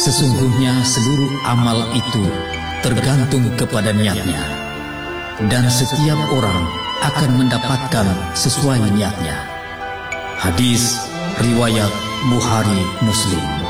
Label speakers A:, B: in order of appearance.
A: Sesungguhnya seluruh amal itu tergantung kepada niatnya, dan setiap orang akan mendapatkan sesuai niatnya. Hadis riwayat Bukhari Muslim.